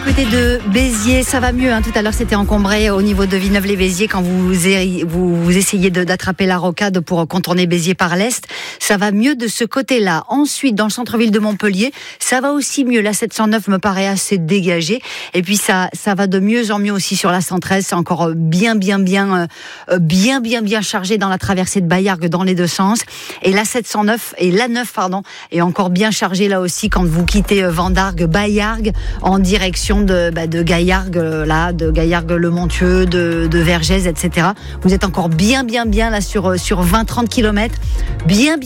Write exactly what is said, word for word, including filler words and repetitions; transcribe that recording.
côté de Béziers, ça va mieux. Hein. Tout à l'heure, c'était encombré au niveau de Villeneuve-les-Béziers quand vous, vous, vous essayez de, d'attraper la rocade pour contourner Béziers par l'est. Ça va mieux de ce côté-là. Ensuite, dans le centre-ville de Montpellier, ça va aussi mieux. La sept cent neuf me paraît assez dégagée. Et puis, ça, ça va de mieux en mieux aussi sur la cent treize. C'est encore bien, bien, bien, euh, bien, bien, bien chargé dans la traversée de Baillargues dans les deux sens. Et la sept cent neuf, et la neuf, pardon, est encore bien chargée là aussi quand vous quittez Vendargues, Baillargues, en direction de, bah, de Gaillargues, là, de Gaillargues-le-Montieux, de, de Vergès, et cetera. Vous êtes encore bien, bien, bien là sur, sur vingt à trente kilomètres. Bien, bien.